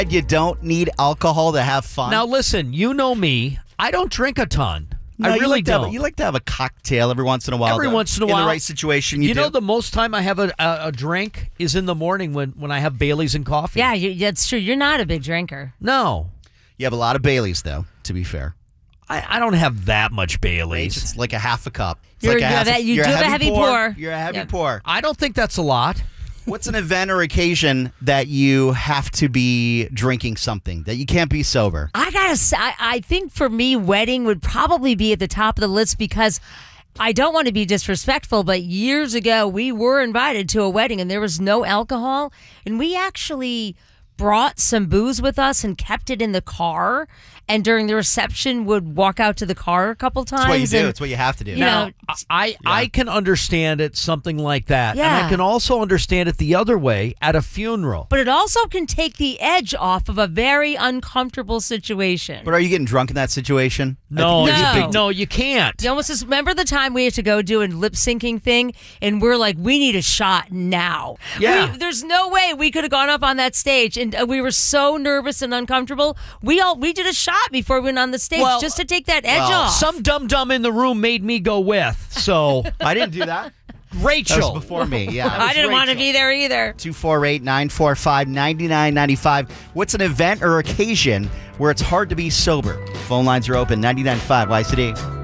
You don't need alcohol to have fun. Now, listen, you know me. I don't drink a ton. No, I really don't. You like to have a cocktail every once in a while. Every once in a while. In the right situation, you know, the most time I have a drink is in the morning when I have Baileys and coffee. Yeah, that's true. You're not a big drinker. No. You have a lot of Baileys, though, to be fair. I don't have that much Baileys. It's like a half a cup. It's You like do have a heavy pour. You're a heavy pour. I don't think that's a lot. What's an event or occasion that you have to be drinking something, that you can't be sober? I gotta say, I think for me, wedding would probably be at the top of the list because I don't want to be disrespectful, but years ago we were invited to a wedding and there was no alcohol, and we actually brought some booze with us and kept it in the car, and during the reception would walk out to the car a couple times. That's what you do. It's what you have to do. Now, I can understand it, something like that. Yeah. And I can also understand it the other way at a funeral. But it also can take the edge off of a very uncomfortable situation. But are you getting drunk in that situation? No, No. you can't. You almost just remember the time we had to go do a lip syncing thing, and we're like, we need a shot now. Yeah. There's no way we could have gone up on that stage, and we were so nervous and uncomfortable. We did a shot before we went on the stage just to take that edge off. Some dum-dum in the room made me go with, so I didn't do that. Rachel. That was before me, yeah. I didn't want to be there either. 248-945-9995. What's an event or occasion where it's hard to be sober? Phone lines are open, 99.5 YCD.